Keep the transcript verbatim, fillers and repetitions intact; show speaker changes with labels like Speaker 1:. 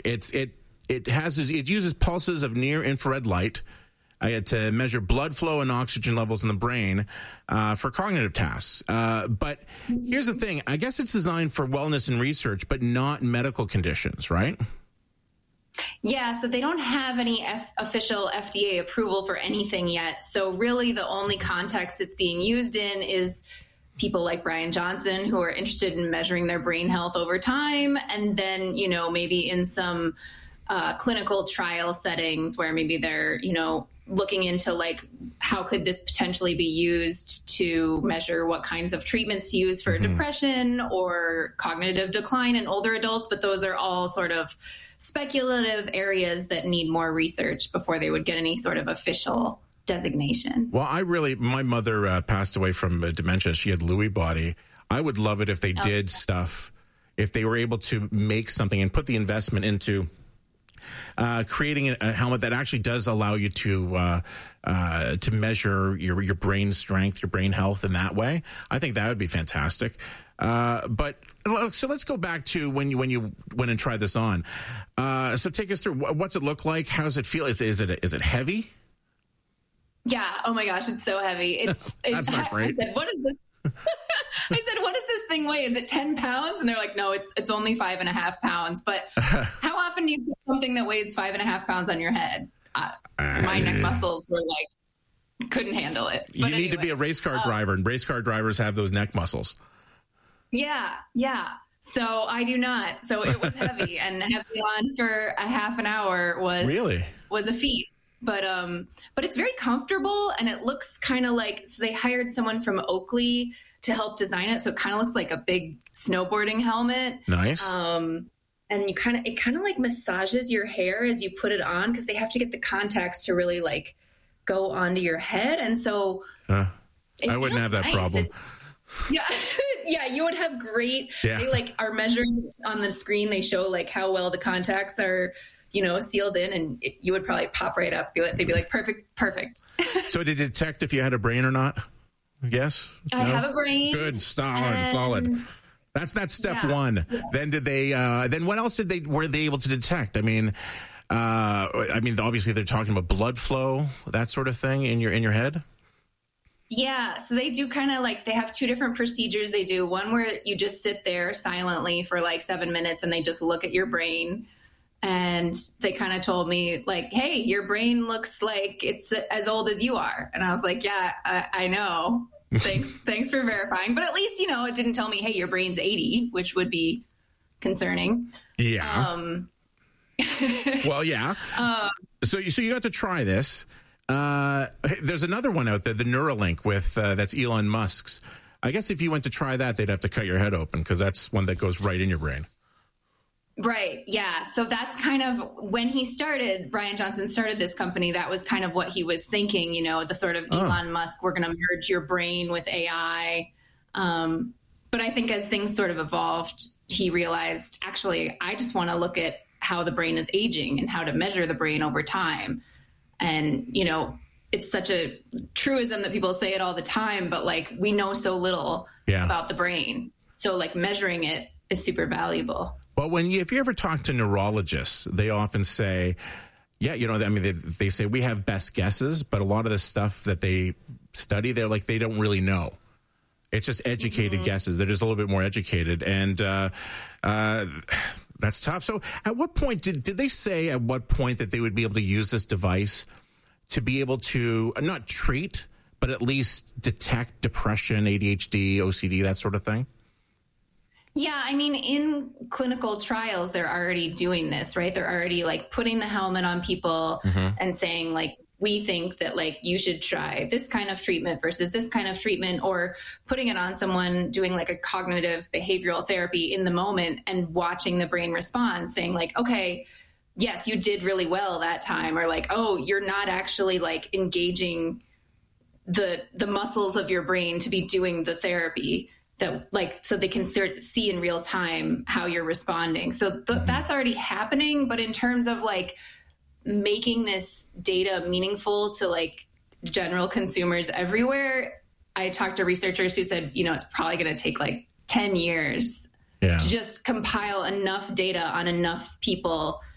Speaker 1: It's it it has it uses pulses of near infrared light uh, to measure blood flow and oxygen levels in the brain uh, for cognitive tasks. Uh, but here's the thing: I guess it's designed for wellness and research, but not medical conditions, right?
Speaker 2: Yeah, so they don't have any F- official F D A approval for anything yet. So really the only context it's being used in is people like Brian Johnson who are interested in measuring their brain health over time. And then, you know, maybe in some uh, clinical trial settings where maybe they're, you know, looking into like how could this potentially be used to measure what kinds of treatments to use for mm-hmm. depression or cognitive decline in older adults. But those are all sort of speculative areas that need more research before they would get any sort of official designation.
Speaker 1: Well, I really, my mother uh, passed away from uh, dementia. She had Lewy body. I would love it if they oh, did yeah. stuff, if they were able to make something and put the investment into uh, creating a, a helmet that actually does allow you to uh, uh, to measure your your brain strength, your brain health in that way. I think that would be fantastic. Uh, but so let's go back to when you when you went and tried this on. Uh, so take us through. What's it look like? How does it feel? Is is it is it heavy?
Speaker 2: Yeah. Oh my gosh, it's so heavy. It's.
Speaker 1: That's
Speaker 2: it's
Speaker 1: not great.
Speaker 2: I said, what is this? I said, what does this thing weigh? Is it ten pounds? And they're like, no, it's it's only five and a half pounds. But how often do you put something that weighs five and a half pounds on your head? Uh, my neck muscles were like couldn't handle it. But
Speaker 1: you
Speaker 2: anyway,
Speaker 1: need to be a race car um, driver, and race car drivers have those neck muscles.
Speaker 2: Yeah, yeah. So I do not. So it was heavy, and having on for a half an hour was
Speaker 1: really
Speaker 2: was a feat. But um, but it's very comfortable, and it looks kind of like so they hired someone from Oakley to help design it, so it kind of looks like a big snowboarding helmet.
Speaker 1: Nice.
Speaker 2: Um, and you kind of it kind of like massages your hair as you put it on because they have to get the contacts to really like go onto your head, and so
Speaker 1: uh, I wouldn't have that
Speaker 2: nice.
Speaker 1: problem.
Speaker 2: It, yeah, yeah, you would have great.
Speaker 1: Yeah.
Speaker 2: They like are measuring on the screen. They show like how well the contacts are, you know, sealed in, and it, you would probably pop right up. They'd be like, perfect, perfect.
Speaker 1: So did it detect if you had a brain or not? Yes.
Speaker 2: I
Speaker 1: no?
Speaker 2: have a brain.
Speaker 1: Good, solid,
Speaker 2: and...
Speaker 1: solid. That's that's step yeah. one. Yeah. Then did they? Uh, then what else did they? Were they able to detect? I mean, uh, I mean, obviously they're talking about blood flow, that sort of thing in your in your head.
Speaker 2: Yeah, so they do kind of like, they have two different procedures they do. One where you just sit there silently for like seven minutes and they just look at your brain. And they kind of told me like, hey, your brain looks like it's as old as you are. And I was like, yeah, I, I know. Thanks. Thanks for verifying. But at least, you know, it didn't tell me, hey, your brain's eighty, which would be concerning.
Speaker 1: Yeah.
Speaker 2: Um,
Speaker 1: well, yeah. Um, so, so you got to try this. Uh, there's another one out there, the Neuralink with, uh, that's Elon Musk's. I guess if you went to try that, they'd have to cut your head open because that's one that goes right in your brain.
Speaker 2: Right. Yeah. So that's kind of when he started, Brian Johnson started this company. That was kind of what he was thinking, you know, the sort of oh. Elon Musk, we're going to merge your brain with A I. Um, but I think as things sort of evolved, he realized, actually, I just want to look at how the brain is aging and how to measure the brain over time. And, you know, it's such a truism that people say it all the time, but like we know so little yeah. about the brain. So like measuring it is super valuable.
Speaker 1: Well, when you, if you ever talk to neurologists, they often say, yeah, you know, I mean, they, they say we have best guesses, but a lot of the stuff that they study, they're like, they don't really know. It's just educated mm-hmm. guesses. They're just a little bit more educated. And, uh, uh, that's tough. So at what point did, did they say at what point that they would be able to use this device to be able to not treat, but at least detect depression, A D H D, O C D, that sort of thing?
Speaker 2: Yeah, I mean, in clinical trials, they're already doing this, right? They're already like putting the helmet on people mm-hmm. and saying like, we think that like you should try this kind of treatment versus this kind of treatment, or putting it on someone doing like a cognitive behavioral therapy in the moment and watching the brain respond, saying like, okay, yes, you did really well that time. Or like, oh, you're not actually like engaging the, the muscles of your brain to be doing the therapy. That like, so they can sort of see in real time how you're responding. So th- mm-hmm. that's already happening. But in terms of like making this data meaningful to like general consumers everywhere, I talked to researchers who said, you know, it's probably going to take like ten years yeah. to just compile enough data on enough people